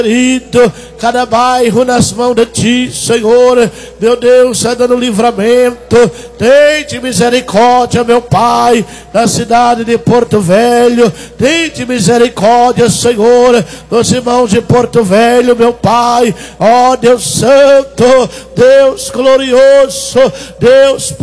cada bairro nas mãos de Ti, Senhor. Meu Deus, é dando livramento. Tente misericórdia, meu Pai, na cidade de Porto Velho. Tente misericórdia, Senhor, dos irmãos de Porto Velho, meu Pai. Ó Deus Santo, Deus glorioso, Deus